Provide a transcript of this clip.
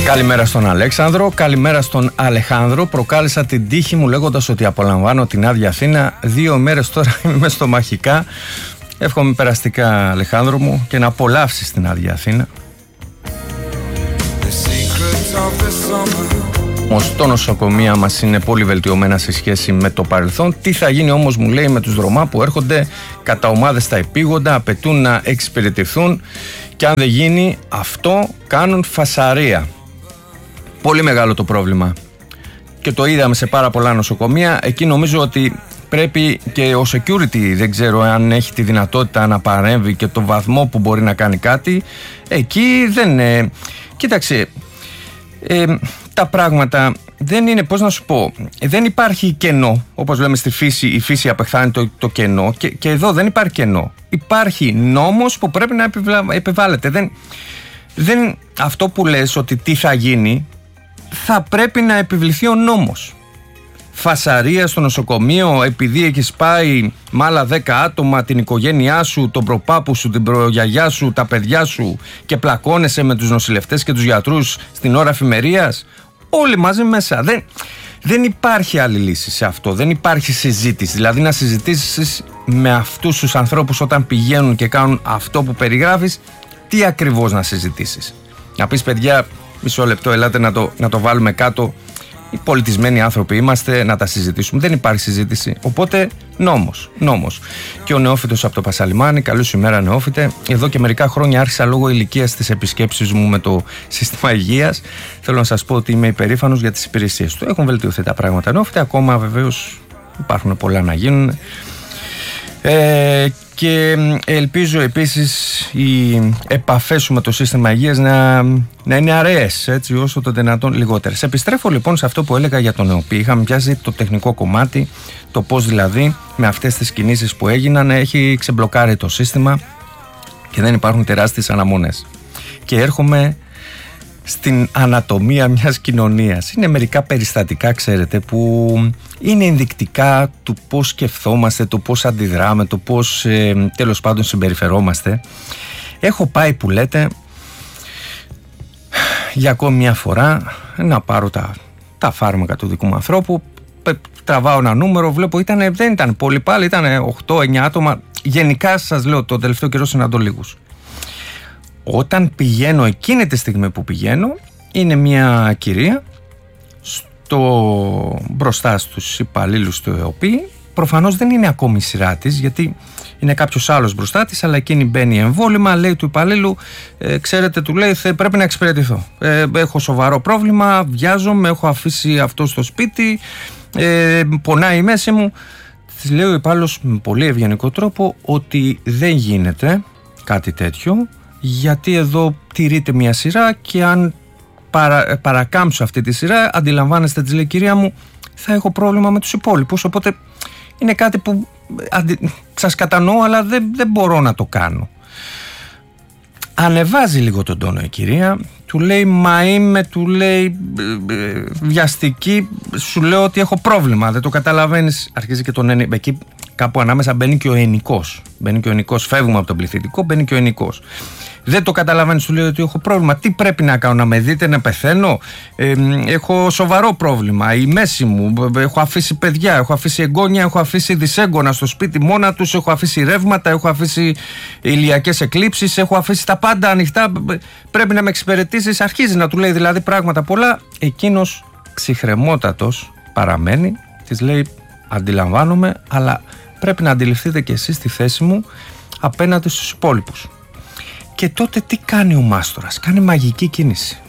Καλημέρα στον Αλέξανδρο, καλημέρα στον Αλεχάνδρο. Προκάλεσα την τύχη μου λέγοντας ότι απολαμβάνω την άδεια Αθήνα. 2 μέρες τώρα είμαι στο Μαχικά. Εύχομαι περαστικά, Αλεχάνδρο μου, και να απολαύσεις την άδεια Αθήνα. Όμως τα νοσοκομεία μας είναι πολύ βελτιωμένα σε σχέση με το παρελθόν. Τι θα γίνει όμως, μου λέει, με τους δρομά που έρχονται κατά ομάδες στα επίγοντα, απαιτούν να εξυπηρετηθούν και αν δεν γίνει αυτό κάνουν φασαρία. Πολύ μεγάλο το πρόβλημα και το είδαμε σε πάρα πολλά νοσοκομεία. Εκεί νομίζω ότι πρέπει και ο security, δεν ξέρω αν έχει τη δυνατότητα να παρέμβει και το βαθμό που μπορεί να κάνει κάτι. Εκεί δεν... Κοίταξε, τα πράγματα δεν είναι, πώς να σου πω, δεν υπάρχει κενό. Όπως λέμε στη φύση, η φύση απεχθάνει το κενό και εδώ δεν υπάρχει κενό. Υπάρχει νόμος που πρέπει να επιβάλλεται. Αυτό που λες ότι τι θα γίνει, θα πρέπει να επιβληθεί ο νόμος. Φασαρία στο νοσοκομείο επειδή έχεις πάει με άλλα 10 άτομα, την οικογένειά σου, τον προπάπου σου, την προγιαγιά σου, τα παιδιά σου και πλακώνεσαι με τους νοσηλευτές και τους γιατρούς στην ώρα εφημερίας, όλοι μαζί μέσα. Δεν υπάρχει άλλη λύση σε αυτό, δεν υπάρχει συζήτηση. Δηλαδή να συζητήσεις με αυτούς τους ανθρώπους όταν πηγαίνουν και κάνουν αυτό που περιγράφεις, τι ακριβώς να συζητήσεις. Να πεις, παιδιά, μισό λεπτό, ελάτε να το βάλουμε κάτω. Οι πολιτισμένοι άνθρωποι είμαστε, να τα συζητήσουμε. Δεν υπάρχει συζήτηση. Οπότε νόμος. Και ο νεόφυτος από το Πασαλιμάνι, καλή σου ημέρα, νεόφυτε. Εδώ και μερικά χρόνια άρχισα λόγω ηλικίας τις επισκέψεις μου με το σύστημα υγείας. Θέλω να σας πω ότι είμαι υπερήφανος για τις υπηρεσίες του. Έχουν βελτιωθεί τα πράγματα, νεόφυτε. Ακόμα βεβαίως υπάρχουν πολλά να γίνουν. Και ελπίζω επίσης οι επαφές σου με το σύστημα υγείας να είναι αραιές, έτσι, όσο το δυνατόν λιγότερες. Επιστρέφω λοιπόν σε αυτό που έλεγα για τον ΕΟΠΗ. Είχαμε πιάσει το τεχνικό κομμάτι, το πώς δηλαδή με αυτές τις κινήσεις που έγιναν έχει ξεμπλοκάρει το σύστημα και δεν υπάρχουν τεράστιες αναμονές. Και έρχομαι στην ανατομία μιας κοινωνίας. Είναι μερικά περιστατικά, ξέρετε, που είναι ενδεικτικά του πώς σκεφτόμαστε, του πώς αντιδράμε, του πώς τέλος πάντων συμπεριφερόμαστε. Έχω πάει, που λέτε, για ακόμη μια φορά να πάρω τα φάρμακα του δικού μου ανθρώπου. Τραβάω ένα νούμερο, βλέπω δεν ήταν πολύ πάλι, ήταν 8-9 άτομα. Γενικά σας λέω, το τελευταίο καιρό συναντώ λίγους. Όταν πηγαίνω, εκείνη τη στιγμή που πηγαίνω, είναι μια κυρία μπροστά στους υπαλλήλους του ΕΟΠΗ. Προφανώς δεν είναι ακόμη η σειρά της, γιατί είναι κάποιος άλλος μπροστά της, αλλά εκείνη μπαίνει εμβόλυμα, λέει του υπαλλήλου, ξέρετε, του λέει, πρέπει να εξυπηρετηθώ. Έχω σοβαρό πρόβλημα, βιάζομαι, έχω αφήσει αυτό στο σπίτι, πονάει η μέση μου. Της λέει ο υπάλληλος με πολύ ευγενικό τρόπο ότι δεν γίνεται κάτι τέτοιο, γιατί εδώ τηρείται μια σειρά και αν παρακάμψω αυτή τη σειρά, αντιλαμβάνεστε, της λέει, κυρία μου, θα έχω πρόβλημα με τους υπόλοιπους, οπότε είναι κάτι που σας κατανοώ, αλλά δεν μπορώ να το κάνω. Ανεβάζει λίγο τον τόνο η κυρία, του λέει, μα είμαι, του λέει, βιαστική, σου λέω ότι έχω πρόβλημα, δεν το καταλαβαίνεις. Αρχίζει και τον εκεί κάπου ανάμεσα μπαίνει και ο ενικός. Φεύγουμε από τον πληθυντικό, μπαίνει και ο ενικός. Δεν το καταλαβαίνεις, του λέει ότι έχω πρόβλημα. Τι πρέπει να κάνω, να με δείτε να πεθαίνω? Έχω σοβαρό πρόβλημα. Η μέση μου, έχω αφήσει παιδιά, έχω αφήσει εγγόνια, έχω αφήσει δυσέγγωνα στο σπίτι μόνα τους, έχω αφήσει ρεύματα, έχω αφήσει ηλιακές εκλήψεις, έχω αφήσει τα πάντα ανοιχτά. Πρέπει να με εξυπηρετήσεις. Αρχίζει να του λέει δηλαδή πράγματα πολλά. Εκείνος ψυχρεμότατος παραμένει, της λέει, αντιλαμβάνομαι, αλλά πρέπει να αντιληφθείτε κι εσείς τη θέση μου απέναντι στους υπόλοιπους. Και τότε τι κάνει ο μάστορας? Κάνει μαγική κίνηση.